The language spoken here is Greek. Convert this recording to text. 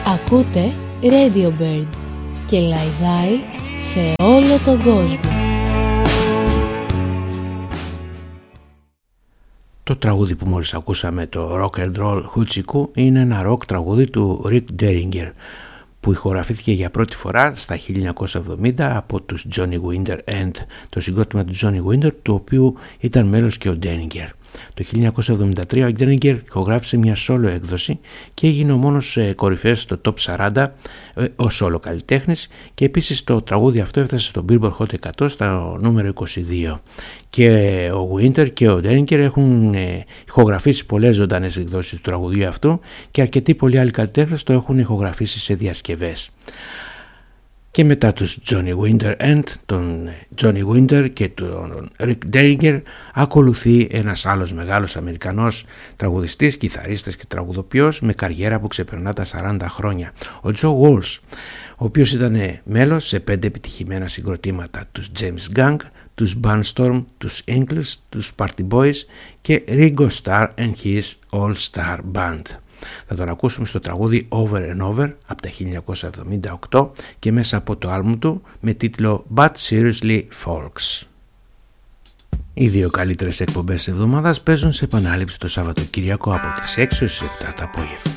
Ακούτε Radio Bird και λαϊδάει σε όλο τον κόσμο. Το τραγούδι που μόλις ακούσαμε, το Rock and Roll Hoochie είναι ένα rock τραγούδι του Rick Derringer που ηχογραφήθηκε για πρώτη φορά στα 1970 από τους Johnny Winter and το συγκρότημα του Johnny Winter, του οποίου ήταν μέλος και ο Derringer. Το 1973 ο Derringer ηχογράφησε μια solo έκδοση και έγινε ο μόνος κορυφαίος στο Top 40 ως solo καλλιτέχνης, και επίσης το τραγούδι αυτό έφτασε στο Billboard Hot 100 στο νούμερο 22. Και ο Winter και ο Derringer έχουν ηχογραφήσει πολλές ζωντανές εκδόσεις του τραγουδιού αυτού και αρκετοί πολλοί άλλοι καλλιτέχνες το έχουν ηχογραφήσει σε διασκευές. Και μετά τους Johnny Winter and τον Johnny Winter και τον Rick Derringer ακολουθεί ένας άλλος μεγάλος Αμερικανός τραγουδιστής, κιθαρίστας και τραγουδοποιός με καριέρα που ξεπερνά τα 40 χρόνια, ο Joe Walsh, ο οποίος ήταν μέλος σε 5 επιτυχημένα συγκροτήματα, τους James Gang, τους Barnstorm, τους Eagles, τους Party Boys και Ringo Starr and his All Star Band. Θα τον ακούσουμε στο τραγούδι Over and Over από τα 1978 και μέσα από το άλμπουμ του με τίτλο But Seriously Folks. Οι δύο καλύτερες εκπομπές της εβδομάδας παίζουν σε επανάληψη το Σαββατοκύριακο από τις 6 έως 7 το απόγευμα.